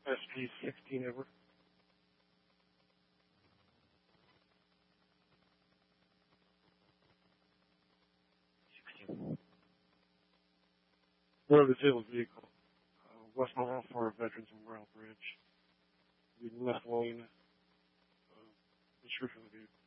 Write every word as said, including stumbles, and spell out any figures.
S P sixteen over. sixteen. We're a disabled vehicle. Uh, West Mile for Veterans Memorial Bridge. We left long enough. Uh, description of the vehicle.